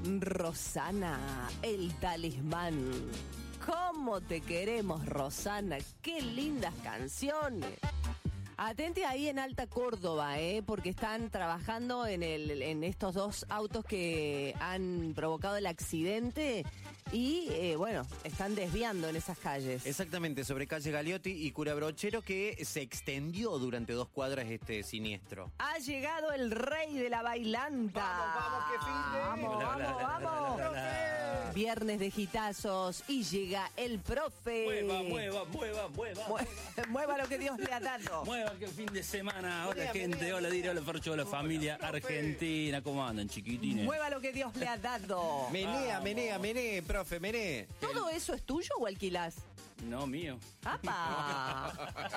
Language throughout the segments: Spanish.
Rosana, el talismán. ¿Cómo te queremos, Rosana? ¡Qué lindas canciones! Atente ahí en Alta Córdoba, porque están trabajando en estos dos autos que han provocado el accidente y, están desviando en esas calles. Exactamente, sobre calle Galeotti y Cura Brochero, que se extendió durante 2 cuadras este siniestro. Ha llegado el rey de la bailanta. Vamos, qué fin de... Vamos. Viernes de gitazos y llega el profe. Mueva lo que Dios le ha dado. Mueva, qué fin de semana. Hola, gente. Hola, Dira. Hola, Fercho. Hola, familia argentina. ¿Cómo andan, chiquitines? Mueva lo que Dios le ha dado. Mené, profe, mené. ¿Todo eso es tuyo o alquilás? No, mío. ¡Apa!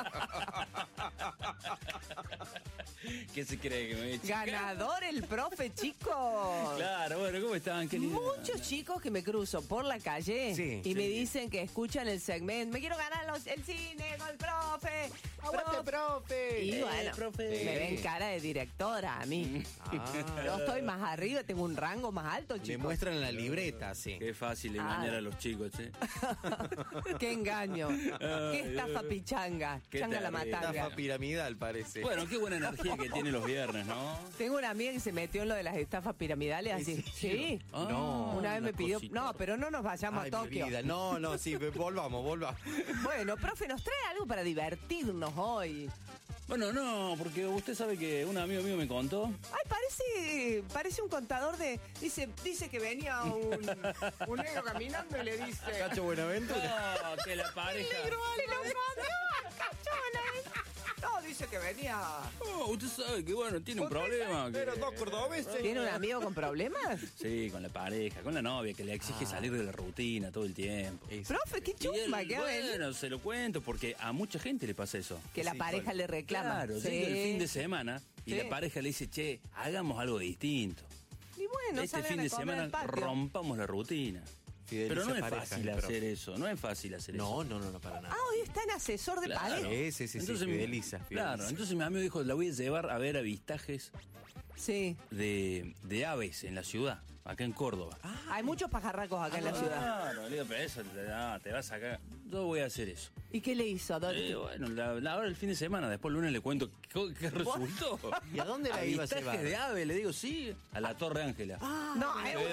¿Qué se cree que me voy a chicar? Ganador el profe, chicos. Claro, bueno, ¿cómo estaban? Qué lindo. Muchos chicos que me cruzo por la calle y me dicen que escuchan el segmento. Me quiero ganar el cine con el profe. ¡Aguante, profe! Y bueno, profe. me ven cara de directora a mí. Yo estoy más arriba, tengo un rango más alto, chicos. Me muestran la libreta, sí. Qué fácil engañar a los chicos, che. Qué engaño. Qué estafa pichanga. Qué Changa la terrible. matanga. Estafa piramidal, parece. Bueno, qué buena energía que tiene los viernes, ¿no? Tengo una amiga que se metió en lo de las estafas piramidales así. Sí. Ah, Una vez me pidió. cosita. No, pero no nos vayamos Ay, a Tokio. mi vida. No, sí, volvamos. Bueno, profe, nos trae algo para divertirnos hoy. Bueno, no, porque usted sabe que un amigo mío me contó. Ay, parece un contador de. Dice que venía un negro caminando y le dice. Cacho Buenaventura. No, que la pareja. Se lo comió, Cacho Buenaventura. No, dice que venía. Oh, usted sabe que, bueno, tiene un problema. Pero 2 cordobeses. ¿Tiene un amigo con problemas? Sí, con la pareja, con la novia, que le exige salir de la rutina todo el tiempo. Profe, qué Y él, chumba que bueno, se lo cuento porque a mucha gente le pasa eso. que la pareja le reclama. Claro, Sí. llega el fin de semana y Sí. la pareja le dice, che, hagamos algo distinto. Y bueno, Este salen fin a de comer semana al patio. rompamos la rutina. Fideliza Pero no es parejas, fácil el profe. hacer eso, no es fácil hacer eso. No, para nada. Ah, hoy está en asesor de Claro. pareja. Sí, Entonces, fideliza. Claro, entonces mi amigo dijo, la voy a llevar a ver avistajes Sí. de aves en la ciudad, acá en Córdoba. Hay muchos pajarracos acá en la ciudad. Claro, le digo, pero eso te vas acá. Yo voy a hacer eso. ¿Y qué le hizo, Dorothy? Bueno, ahora el fin de semana, después el lunes le cuento qué resultó. ¿Y a dónde la iba a Avistajes llevar? de ave, le digo, sí, a la Torre Ángela. No, es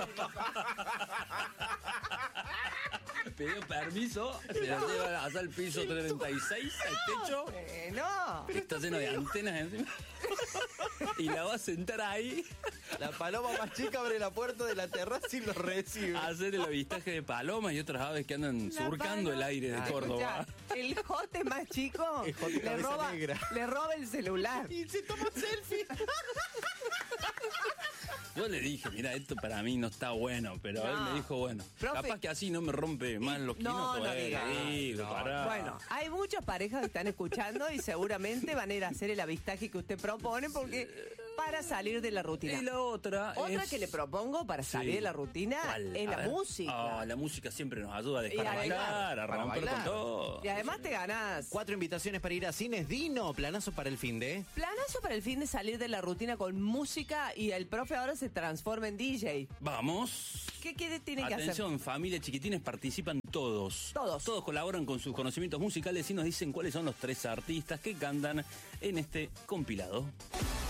Pidió permiso, se la lleva hasta el piso 36, al techo. no. Está lleno de antenas encima. Y la va a sentar ahí La paloma más chica abre la puerta de la terraza y lo recibe. a hacer el avistaje de palomas y otras aves que andan surcando el aire de Córdoba. Escuchá, el jote más chico El jote le cabeza negra. roba el celular. Y se toma selfie. Yo le dije, mira, esto para mí no está bueno, pero él me dijo, bueno, Profe, capaz que así no me rompe más los no, quinos. no diga. Digo, pará. Bueno, hay muchas parejas que están escuchando y seguramente van a ir a hacer el avistaje que usted propone porque para salir de la rutina. Y la otra Otra es- que le propongo para salir Sí. de la rutina ¿Cuál? es A la ver. música. La música siempre nos ayuda a Y dejar a bailar, a para romper bailar. con todo. Y además te ganás 4 invitaciones para ir a cines. Dino, planazo para el fin de. planazo para el fin de salir de la rutina con música y el profe ahora se transforma en DJ. Vamos. ¿Qué tiene que hacer? Atención, familia chiquitines, participan todos. Todos. Todos colaboran con sus conocimientos musicales y nos dicen cuáles son los 3 artistas que cantan en este compilado.